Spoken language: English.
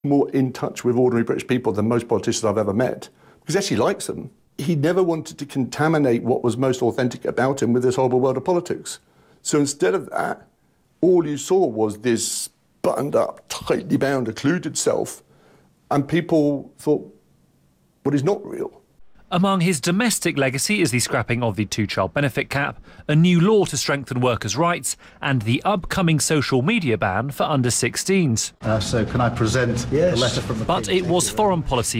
more in touch with ordinary British people than most politicians I've ever met, because he actually likes them. He never wanted to contaminate what was most authentic about him with this horrible world of politics. So instead of that, all you saw was this buttoned up, tightly bound, occluded self, and people thought, well, he's not real. Among his domestic legacy is the scrapping of the two-child benefit cap, a new law to strengthen workers' rights, and the upcoming social media ban for under-16s. So can I present a letter from the But it was foreign policy